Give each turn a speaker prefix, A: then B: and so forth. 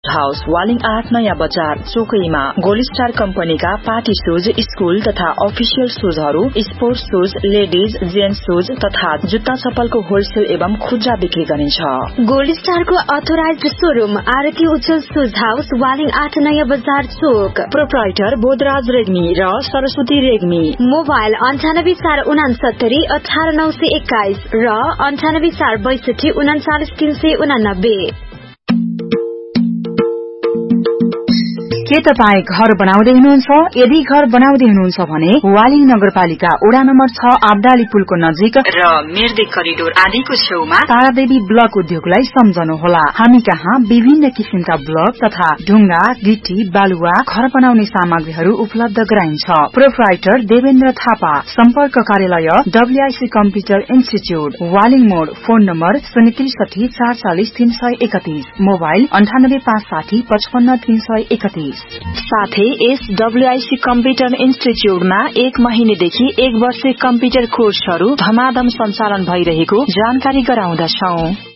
A: House Waling 8 नयाँ बजार चोकैमा gold star कम्पनीका पार्टी शूज, स्कूल तथा official शूजहरू, sports shoes, ladies, gents shoes तथा जुत्ता चप्पलको होलसेल एवं खुद्रा बिक्री गरिन्छ।
B: गोल्ड स्टारको अथोराइज्ड शोरूम आरती उज्जवल शूज हाउस वालिङ 8 नयाँ बजार चोक।
A: प्रोप्राइटर बोधराज रेग्मी र सरस्वती रेग्मी।
B: मोबाइल 984669 18921 र 9862 39389।
C: के तपाई घर बनाउँदै हुनुहुन्छ? यदि घर बनाउँदै हुनुहुन्छ भने वालिङ नगरपालिका वडा नम्बर 6 आब्दाली पुलको नजिक
A: र मिर्दे करिडोर आदिको छेउमा
C: तारादेवी ब्लक उद्योगलाई सम्झनुहोला। हामी कहाँ विभिन्न किसिमका ब्लक तथा ढुङ्गा, गिटी, बालुवा, घर बनाउने सामग्रीहरू उपलब्ध गराइन्छ। प्रोप्राइटर देवेन्द्र थापा। सम्पर्क कार्यालय WIC कम्प्युटर इन्स्टिच्युट, वालिङ मोड। Phone number 063 440 331। मोबाइल 98 560 55 331।
A: साथै यस WIC कम्प्युटर इन्स्टिच्युटमा 1 महिनेदेखि 1 वर्ष कम्प्युटर कोर्सहरू धमाधम सञ्चालन भइरहेको जानकारी गराउँदछौं।